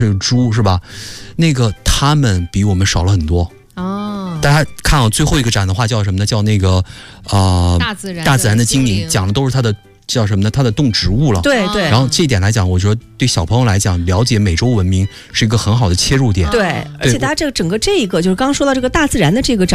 这个猪是吧？那个他们比我们少了很多。大家看到最后一个展的话叫什么呢？叫那个大自然的精灵，讲的都是它的叫什么呢？它的动植物了。 对。 然后这一点来讲，我觉得对小朋友来讲，了解美洲文明是一个很好的切入点。 对，而且它这个整个这个就是刚刚说到这个大自然的这个展。